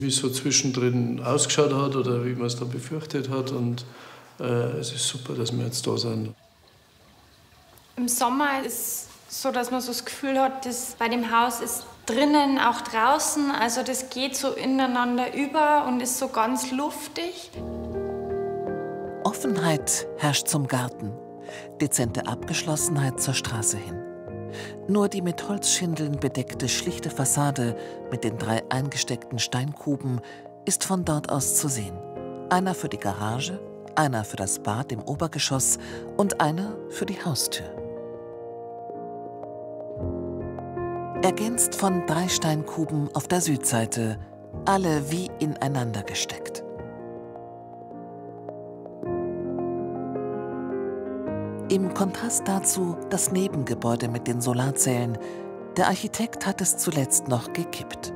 wie es so zwischendrin ausgeschaut hat oder wie man es dann befürchtet hat. Und es ist super, dass wir jetzt da sind. Im Sommer ist es so, dass man so das Gefühl hat, dass bei dem Haus ist drinnen, auch draußen. Also das geht so ineinander über und ist so ganz luftig. Offenheit herrscht zum Garten, dezente Abgeschlossenheit zur Straße hin. Nur die mit Holzschindeln bedeckte schlichte Fassade mit den 3 eingesteckten Steinkuben ist von dort aus zu sehen. Einer für die Garage, einer für das Bad im Obergeschoss und einer für die Haustür. Ergänzt von 3 Steinkuben auf der Südseite, alle wie ineinander gesteckt. Im Kontrast dazu das Nebengebäude mit den Solarzellen. Der Architekt hat es zuletzt noch gekippt.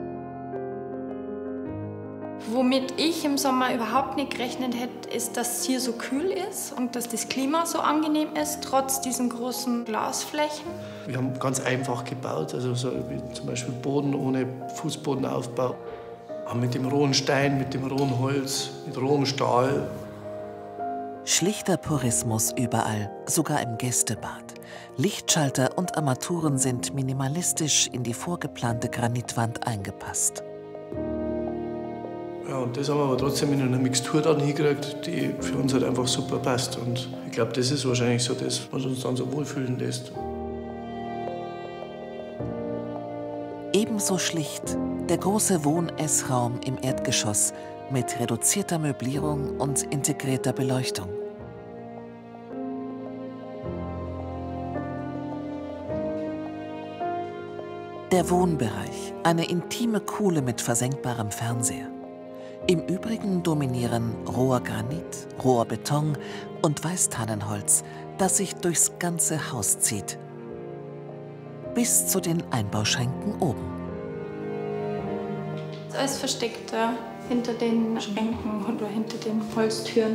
Womit ich im Sommer überhaupt nicht gerechnet hätte, ist, dass es hier so kühl ist und dass das Klima so angenehm ist, trotz diesen großen Glasflächen. Wir haben ganz einfach gebaut, also so wie zum Beispiel Boden ohne Fußbodenaufbau. Aber mit dem rohen Stein, mit dem rohen Holz, mit rohem Stahl. Schlichter Purismus überall, sogar im Gästebad. Lichtschalter und Armaturen sind minimalistisch in die vorgeplante Granitwand eingepasst. Ja, und das haben wir aber trotzdem in einer Mixtur dann hingekriegt, die für uns halt einfach super passt. Und ich glaube, das ist wahrscheinlich so das, was uns dann so wohlfühlen lässt. Ebenso schlicht der große Wohn-Essraum im Erdgeschoss mit reduzierter Möblierung und integrierter Beleuchtung. Der Wohnbereich, eine intime Kuhle mit versenkbarem Fernseher. Im Übrigen dominieren roher Granit, roher Beton und Weißtannenholz, das sich durchs ganze Haus zieht. Bis zu den Einbauschränken oben. Alles versteckt hinter den Schränken oder hinter den Holztüren.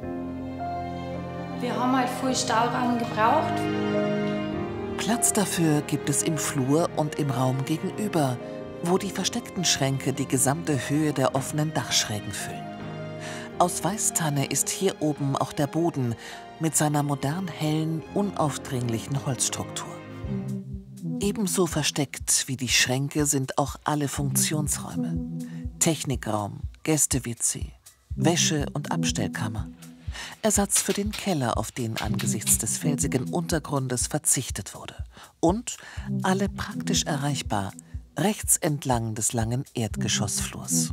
Wir haben halt viel Stauraum gebraucht. Platz dafür gibt es im Flur und im Raum gegenüber, wo die versteckten Schränke die gesamte Höhe der offenen Dachschrägen füllen. Aus Weißtanne ist hier oben auch der Boden mit seiner modern hellen, unaufdringlichen Holzstruktur. Ebenso versteckt wie die Schränke sind auch alle Funktionsräume. Technikraum, Gäste-WC, Wäsche- und Abstellkammer. Ersatz für den Keller, auf den angesichts des felsigen Untergrundes verzichtet wurde. Und alle praktisch erreichbar, rechts entlang des langen Erdgeschossflurs.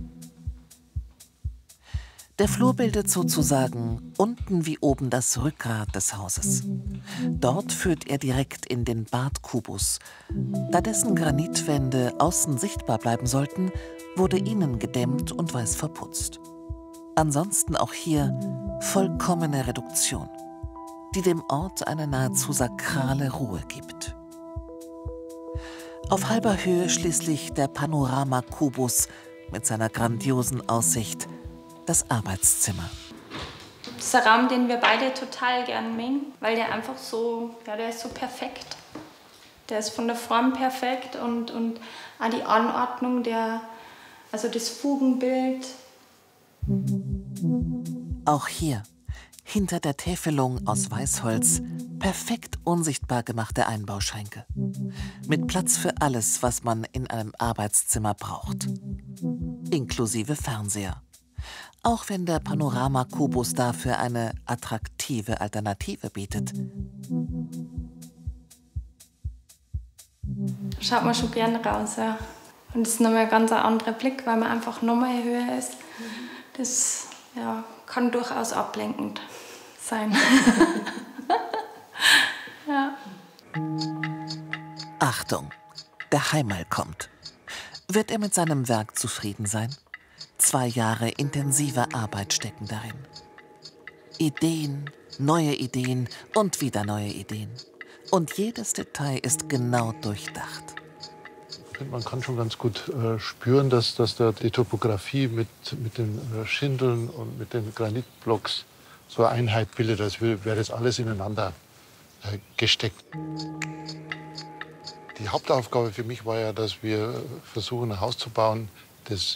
Der Flur bildet sozusagen unten wie oben das Rückgrat des Hauses. Dort führt er direkt in den Badkubus. Da dessen Granitwände außen sichtbar bleiben sollten, wurde innen gedämmt und weiß verputzt. Ansonsten auch hier vollkommene Reduktion, die dem Ort eine nahezu sakrale Ruhe gibt. Auf halber Höhe schließlich der Panoramakubus mit seiner grandiosen Aussicht, das Arbeitszimmer. Das ist ein Raum, den wir beide total gern mögen, weil der einfach so, ja, der ist so perfekt. Der ist von der Form perfekt und auch die Anordnung, also das Fugenbild. Auch hier, hinter der Täfelung aus Weißholz, perfekt unsichtbar gemachte Einbauschränke. Mit Platz für alles, was man in einem Arbeitszimmer braucht. Inklusive Fernseher. Auch wenn der Panoramakubus dafür eine attraktive Alternative bietet. Da schaut man schon gerne raus, ja. Und das ist nochmal ein ganz anderer Blick, weil man einfach nochmal höher ist. Das, ja, kann durchaus ablenkend sein. Ja. Achtung, der Heimal kommt. Wird er mit seinem Werk zufrieden sein? 2 Jahre intensiver Arbeit stecken darin. Ideen, neue Ideen und wieder neue Ideen. Und jedes Detail ist genau durchdacht. Man kann schon ganz gut spüren, dass da die Topografie mit den Schindeln und mit den Granitblocks so eine Einheit bildet, als wäre das alles ineinander gesteckt. Die Hauptaufgabe für mich war ja, dass wir versuchen, ein Haus zu bauen, das